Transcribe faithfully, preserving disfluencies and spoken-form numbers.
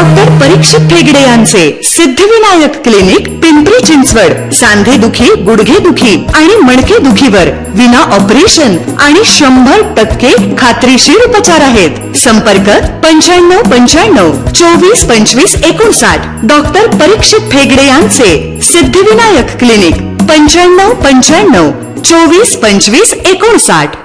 Doctor परीक्षित हेगडे यांचे Siddhivinayak clinic Pimpri Chinchwad सांधे दुखी, गुडघे दुखी आणि मणके दुखीवर विना ऑपरेशन आणि शंभर टक्के खात्रीशीर उपचार आहेत। संपर्क पंच्याण्णव पंच्याण्णव चोवीस पंचवीस एकोणसाठ। डॉक्टर परीक्षित हेगडे यांचे सिद्धिविनायक क्लिनिक पंच्याण्णव पंच्याण्णव चोवीस पंचवीस एकोणसाठ।